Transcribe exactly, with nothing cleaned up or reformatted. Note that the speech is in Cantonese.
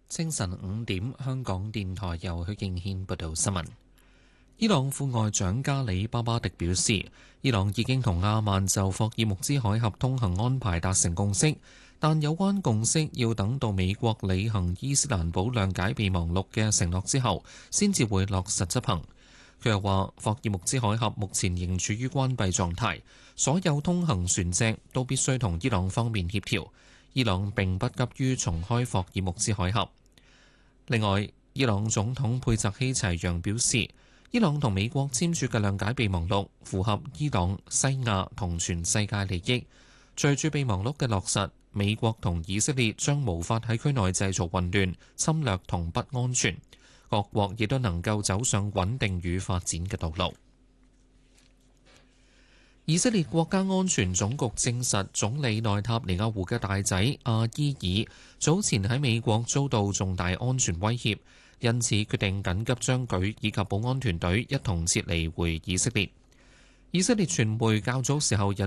清晨五點，香港電台由許敬軒報道新聞。伊朗副外長加里巴巴迪表示，伊朗已經同阿曼就霍爾木茲海峽通行安排達成共識，但有關共識要等到美國履行伊斯蘭堡諒解備忘錄嘅承諾之後，先至會落實執行。佢又話，霍爾木茲海峽目前仍處於關閉狀態，所有通行船隻都必須同伊朗方面協調。伊朗並不急於重開霍爾木茲海峽。另外，伊朗總統佩澤希齊揚表示，伊朗同美國簽署嘅諒解備忘錄符合伊朗、西亞同全世界利益。隨住備忘錄嘅落實，美國同以色列將無法喺區內製造混亂、侵略同不安全，各國亦都能夠走上穩定與發展嘅道路。以色列國家安全總局證實，總理內塔尼亞胡嘅大仔阿伊爾早前喺美國遭到重大安全威脅，因此決定緊急將佢以及保安團隊一同撤離回以色列。以色列傳媒較早時候引